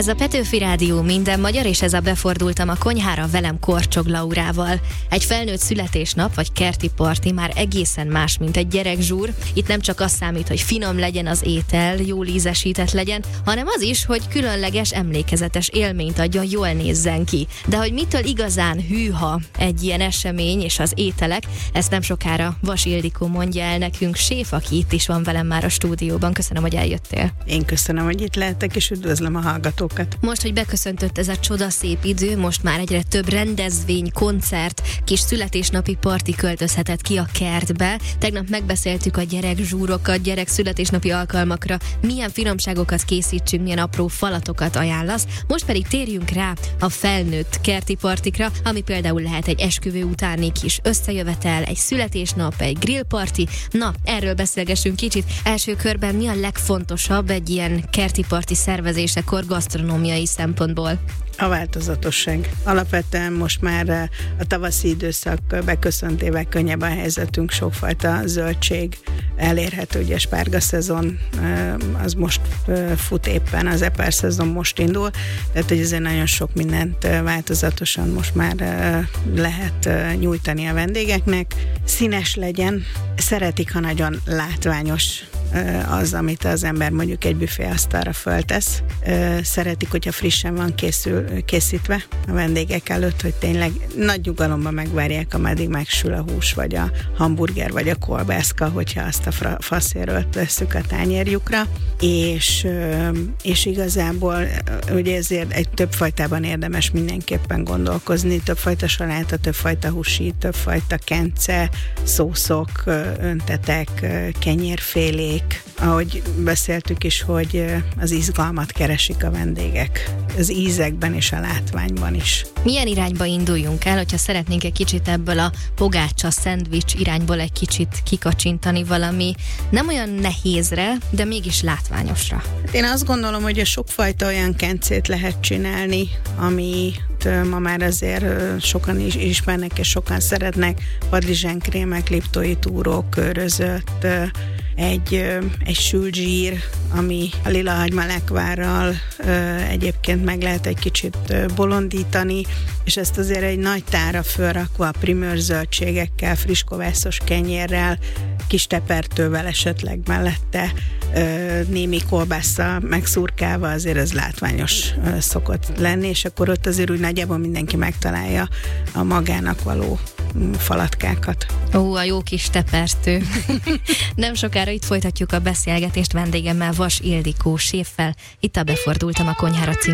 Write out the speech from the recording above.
Ez a Petőfi Rádió, minden magyar, és ez a Befordultam a konyhára, velem Korcsog Laurával. Egy felnőtt születésnap vagy kerti parti már egészen más, mint egy gyerekzsúr. Itt nem csak az számít, hogy finom legyen az étel, jól ízesített legyen, hanem az is, hogy különleges, emlékezetes élményt adjon, jól nézzen ki. De hogy mitől igazán hűha egy ilyen esemény és az ételek, ezt nem sokára Vas Ildikó mondja el nekünk, séf, aki itt is van velem már a stúdióban. Köszönöm, hogy eljöttél. Én köszönöm, hogy itt lehetek, és üdvözlöm a hallgatókat. Most, hogy beköszöntött ez a csodaszép idő, most már egyre több rendezvény, koncert, kis születésnapi parti költözhetett ki a kertbe. Tegnap megbeszéltük a gyerekzsúrokat, gyerek születésnapi alkalmakra, milyen finomságokat készítsünk, milyen apró falatokat ajánlasz. Most pedig térjünk rá a felnőtt kerti partikra, ami például lehet egy esküvő utáni kis összejövetel, egy születésnap, egy grillparti. Na, erről beszélgessünk kicsit. Első körben mi a legfontosabb egy ilyen kerti parti szervezésekor gasztronómiai szempontból? A változatosság. Alapvetően most már a tavaszi időszak beköszöntével könnyebb a helyzetünk, sokfajta zöldség elérhető, ugye spárga szezon, az most fut éppen, az eper szezon most indul, tehát hogy ezért nagyon sok mindent változatosan most már lehet nyújtani a vendégeknek. Színes legyen, szeretik, ha nagyon látványos az, amit az ember mondjuk egy büféasztalra föltesz. Szeretik, hogyha frissen van készítve a vendégek előtt, hogy tényleg nagy nyugalomban megvárják, ameddig megsül a hús, vagy a hamburger, vagy a kolbászka, hogyha azt a faszéről tesszük a tányérjukra. És igazából ugye ezért egy többfajtában érdemes mindenképpen gondolkozni, többfajta saláta, többfajta húsi, többfajta kence, szószok, öntetek, kenyérfélék. Ahogy beszéltük is, hogy az izgalmat keresik a vendégek. Az ízekben és a látványban is. Milyen irányba induljunk el, hogyha szeretnénk egy kicsit ebből a pogácsa, szendvics irányból egy kicsit kikacsintani valami nem olyan nehézre, de mégis látványosra? Én azt gondolom, hogy a sokfajta olyan kencét lehet csinálni, ami ma már azért sokan is ismernek és sokan szeretnek. Padlizsánkrémek, liptói túró, körözött, egy sült zsír, ami a lilahagyma lekvárral egyébként meg lehet egy kicsit bolondítani, és ezt azért egy nagy tára fölrakva a primőr zöldségekkel, friss kovászos kenyérrel, kis tepertővel esetleg mellette, némi kolbásszal megszurkálva, azért ez látványos szokott lenni, és akkor ott azért úgy nagyjából mindenki megtalálja a magának való falatkákat. Ó, a jó kis tepertő. Nem sokára itt folytatjuk a beszélgetést vendégemmel, Vas Ildikó séffel. Itt a Befordultam a konyhára című